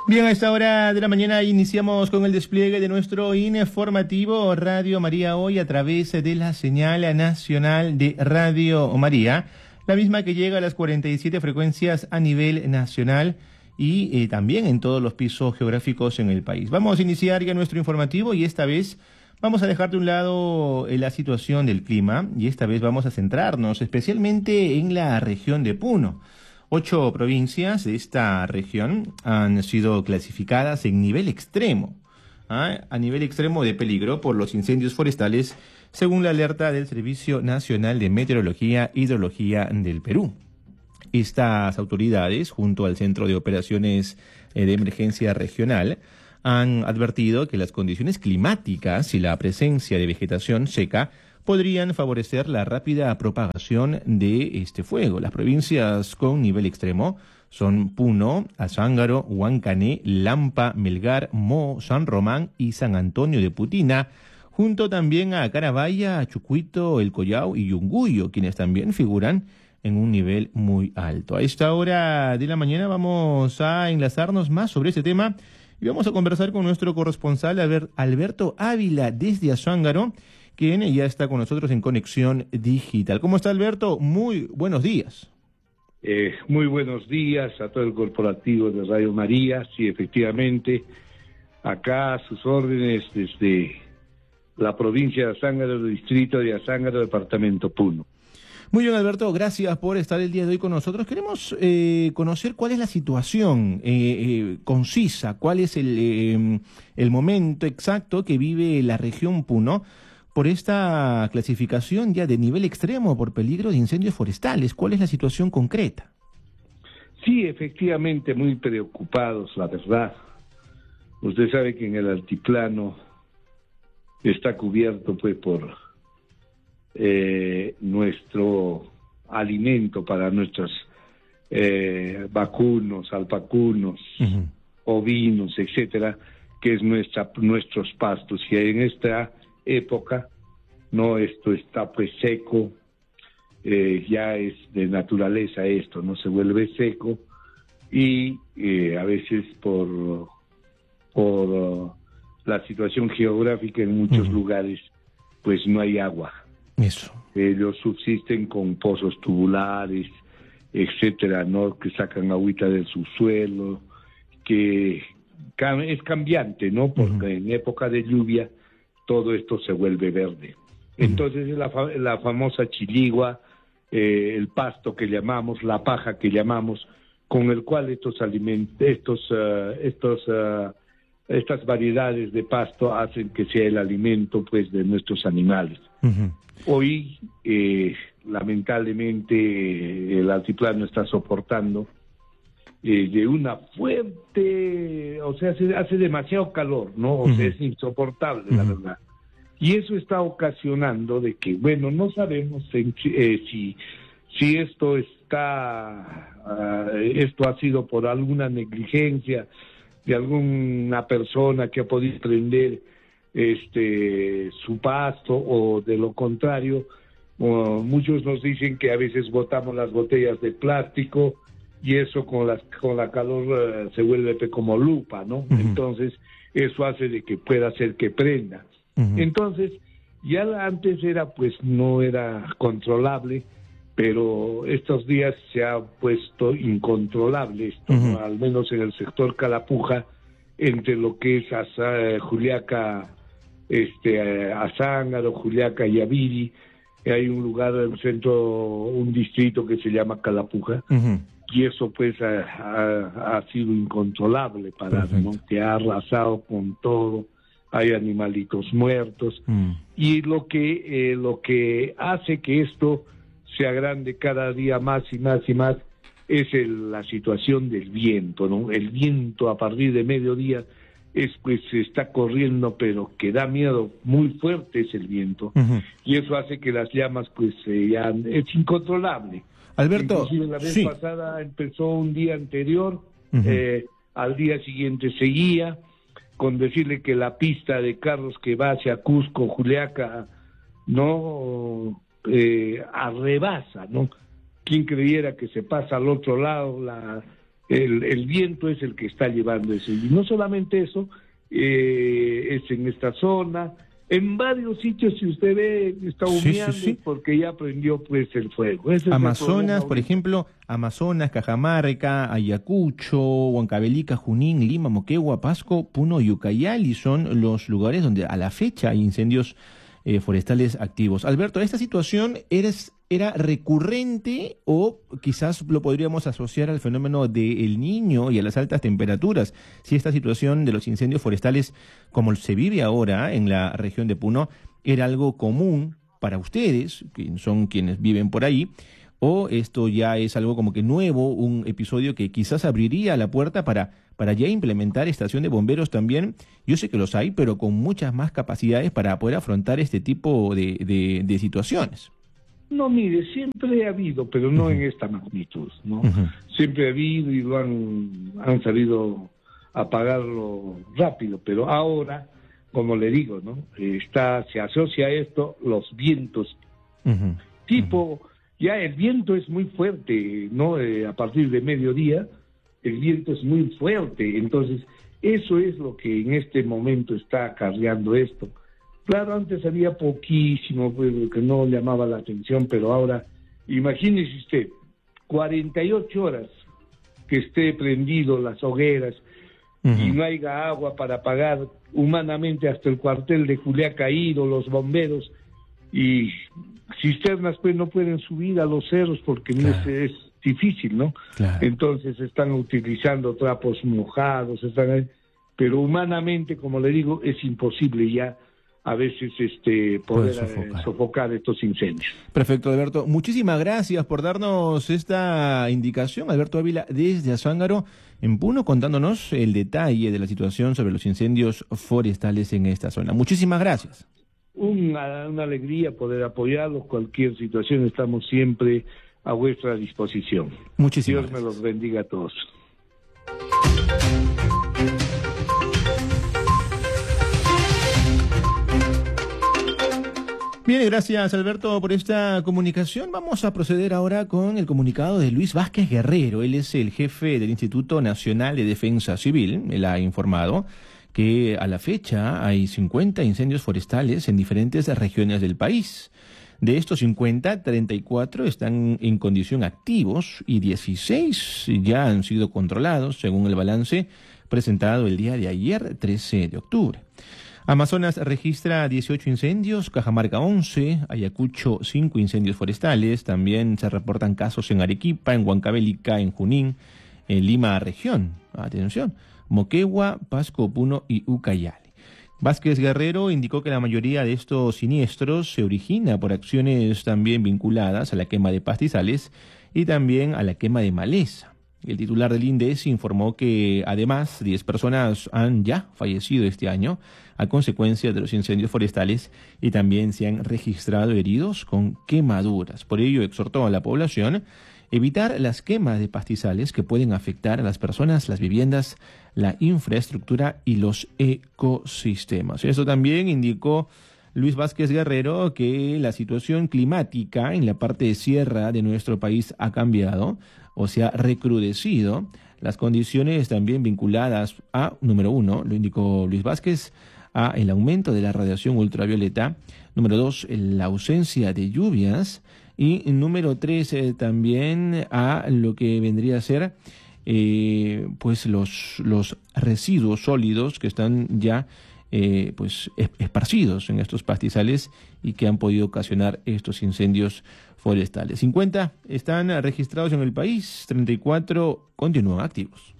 Bien, a esta hora de la mañana iniciamos con el despliegue de nuestro informativo Radio María Hoy a través de la señal nacional de Radio María, la misma que llega a las 47 frecuencias a nivel nacional y también en todos los pisos geográficos en el país. Vamos a iniciar ya nuestro informativo y esta vez vamos a dejar de un lado la situación del clima y esta vez vamos a centrarnos especialmente en la región de Puno. 8 provincias de esta región han sido clasificadas en nivel extremo, a nivel extremo de peligro por los incendios forestales, según la alerta del Servicio Nacional de Meteorología e Hidrología del Perú. Estas autoridades, junto al Centro de Operaciones de Emergencia Regional, han advertido que las condiciones climáticas y la presencia de vegetación seca podrían favorecer la rápida propagación de este fuego. Las provincias con nivel extremo son Puno, Azángaro, Huancané, Lampa, Melgar, Mo, San Román y San Antonio de Putina, junto también a Carabaya, Chucuito, El Collao y Yunguyo, quienes también figuran en un nivel muy alto. A esta hora de la mañana vamos a enlazarnos más sobre este tema y vamos a conversar con nuestro corresponsal Alberto Ávila desde Azángaro, quien ya está con nosotros en Conexión Digital. ¿Cómo está, Alberto? Muy buenos días. Muy buenos días a todo el corporativo de Radio María. Sí, efectivamente, acá a sus órdenes desde la provincia de Azángaro, el distrito de Azángaro, departamento Puno. Muy bien, Alberto, gracias por estar el día de hoy con nosotros. Queremos conocer cuál es la situación concisa, cuál es el momento exacto que vive la región Puno por esta clasificación ya de nivel extremo por peligro de incendios forestales. ¿Cuál es la situación concreta? Sí, efectivamente, muy preocupados, la verdad. Usted sabe que en el altiplano está cubierto pues por nuestro alimento para nuestros vacunos, alpacunos, ovinos, etcétera, que es nuestros pastos. Y en esta época, no, esto está pues seco, ya es de naturaleza esto, no se vuelve seco y a veces por la situación geográfica en muchos lugares pues no hay agua. Eso. Ellos subsisten con pozos tubulares, etcétera, ¿no? Que sacan agüita del subsuelo, que es cambiante, ¿no? Porque en época de lluvia todo esto se vuelve verde. Entonces la famosa chiligua, el pasto que llamamos, la paja que llamamos, con el cual estas variedades de pasto hacen que sea el alimento pues de nuestros animales. Hoy lamentablemente el altiplano está soportando de una fuerte, o sea, hace demasiado calor, ¿no? O sea, es insoportable, la verdad. Y eso está ocasionando de que, bueno, no sabemos si esto esto ha sido por alguna negligencia de alguna persona que ha podido prender su pasto, o de lo contrario, muchos nos dicen que a veces botamos las botellas de plástico y eso con la calor se vuelve como lupa, ¿no? Entonces eso hace de que pueda hacer que prenda. Entonces ya antes no era controlable, pero estos días se ha puesto incontrolable esto, ¿no? Al menos en el sector Calapuja, entre lo que es Juliaca, Azángaro, Juliaca y Aviri, hay un lugar del centro, un distrito que se llama Calapuja, y eso pues ha sido incontrolable ¿no? Que ha arrasado con todo, hay animalitos muertos, y lo que hace que esto se agrande cada día más y más y más es la situación del viento, ¿no? El viento a partir de mediodía se está corriendo, pero que da miedo, muy fuerte es el viento, y eso hace que las llamas ya es incontrolable. Alberto, inclusive la vez pasada empezó un día anterior, al día siguiente seguía, con decirle que la pista de carros que va hacia Cusco, Juliaca, no arrebasa, ¿no? ¿Quién creyera que se pasa al otro lado el viento es el que está llevando eso. Y no solamente eso, es en esta zona, en varios sitios, si usted ve, está humeando, porque ya prendió pues el fuego. Ese Amazonas, por ejemplo, Amazonas, Cajamarca, Ayacucho, Huancavelica, Junín, Lima, Moquegua, Pasco, Puno y Ucayali son los lugares donde a la fecha hay incendios forestales activos. Alberto, ¿esta situación era recurrente o quizás lo podríamos asociar al fenómeno del Niño y a las altas temperaturas? Si esta situación de los incendios forestales, como se vive ahora en la región de Puno, era algo común para ustedes, que son quienes viven por ahí, o esto ya es algo como que nuevo, un episodio que quizás abriría la puerta para ya implementar estación de bomberos también. Yo sé que los hay, pero con muchas más capacidades para poder afrontar este tipo de situaciones. No, mire, siempre ha habido, pero no en esta magnitud, ¿no? Siempre ha habido y lo han sabido apagarlo rápido, pero ahora, como le digo, ¿no? Se asocia a esto los vientos, ya el viento es muy fuerte, ¿no? A partir de mediodía, el viento es muy fuerte, entonces eso es lo que en este momento está acarreando esto. Claro, antes había poquísimo, pues, que no llamaba la atención, pero ahora, imagínese usted, 48 horas que esté prendido las hogueras y no haya agua para apagar humanamente hasta el cuartel de Juliá caído, los bomberos, y cisternas pues no pueden subir a los cerros porque es difícil, ¿no? Claro. Entonces están utilizando trapos mojados, pero humanamente, como le digo, es imposible ya a veces poder sofocar estos incendios. Perfecto, Alberto. Muchísimas gracias por darnos esta indicación. Alberto Ávila desde Azángaro, en Puno, contándonos el detalle de la situación sobre los incendios forestales en esta zona. Muchísimas gracias. Una alegría poder apoyarlos. Cualquier situación estamos siempre a vuestra disposición. Muchísimas gracias. Dios me los bendiga a todos. Bien, gracias Alberto por esta comunicación. Vamos a proceder ahora con el comunicado de Luis Vázquez Guerrero. Él es el jefe del Instituto Nacional de Defensa Civil. Él ha informado que a la fecha hay 50 incendios forestales en diferentes regiones del país. De estos 50, 34 están en condición activos y 16 ya han sido controlados, según el balance presentado el día de ayer, 13 de octubre. Amazonas registra 18 incendios, Cajamarca 11, Ayacucho 5 incendios forestales, también se reportan casos en Arequipa, en Huancavelica, en Junín, en Lima región, atención, Moquegua, Pasco, Puno y Ucayali. Vázquez Guerrero indicó que la mayoría de estos siniestros se origina por acciones también vinculadas a la quema de pastizales y también a la quema de maleza. El titular del INDES informó que además 10 personas han ya fallecido este año a consecuencia de los incendios forestales y también se han registrado heridos con quemaduras. Por ello exhortó a la población evitar las quemas de pastizales que pueden afectar a las personas, las viviendas, la infraestructura y los ecosistemas. Eso también indicó Luis Vázquez Guerrero que la situación climática en la parte de sierra de nuestro país ha cambiado o se ha recrudecido. Las condiciones también vinculadas a, número 1, lo indicó Luis Vázquez, a el aumento de la radiación ultravioleta, número 2, la ausencia de lluvias y número 3 también a lo que vendría a ser pues los residuos sólidos que están ya pues esparcidos en estos pastizales y que han podido ocasionar estos incendios forestales. 50 están registrados en el país, 34 continúan activos.